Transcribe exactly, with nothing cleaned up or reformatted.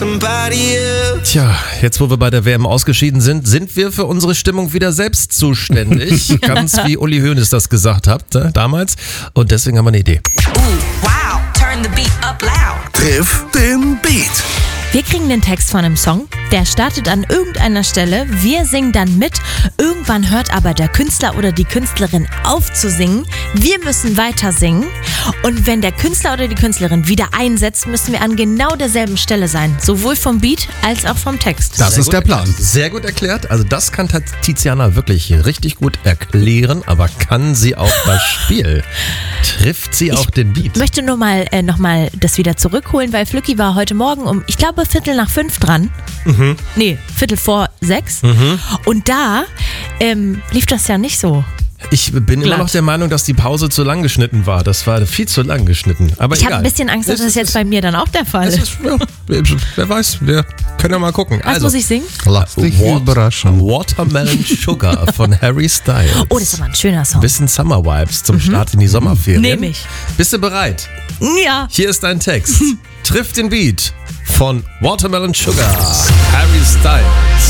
Tja, jetzt wo wir bei der W M ausgeschieden sind, sind wir für unsere Stimmung wieder selbst zuständig. Ganz wie Uli Hoeneß das gesagt hat äh, damals. Und deswegen haben wir eine Idee. Ooh, wow, turn the beat up loud. Triff den Beat. Wir kriegen den Text von einem Song, der startet an irgendeiner Stelle, wir singen dann mit, irgendwann hört aber der Künstler oder die Künstlerin auf zu singen, wir müssen weiter singen und wenn der Künstler oder die Künstlerin wieder einsetzt, müssen wir an genau derselben Stelle sein, sowohl vom Beat als auch vom Text. Das ist der Plan. Sehr gut erklärt. Also das kann Tiziana wirklich richtig gut erklären, aber kann sie auch das Spiel? Trifft sie auch den Beat? Ich möchte nur mal äh, noch mal das wieder zurückholen, weil Flücki war heute Morgen um, ich glaube, Viertel nach fünf dran. Mhm. Nee, Viertel vor sechs. Mhm. Und da ähm, lief das ja nicht so. Ich bin glatt. immer noch der Meinung, dass die Pause zu lang geschnitten war. Das war viel zu lang geschnitten. Aber ich habe ein bisschen Angst, dass das, das jetzt bei mir dann auch der Fall ist. ist ja, wer weiß, wir können ja mal gucken. Was also, muss ich singen? Lass dich Wat- überraschen. Watermelon Sugar von Harry Styles. Oh, das ist aber ein schöner Song. Bisschen Summer Vibes zum Start in die Sommerferien. Nehm ich. Bist du bereit? Ja. Hier ist dein Text. Trifft den Beat von Watermelon Sugar, Harry Styles.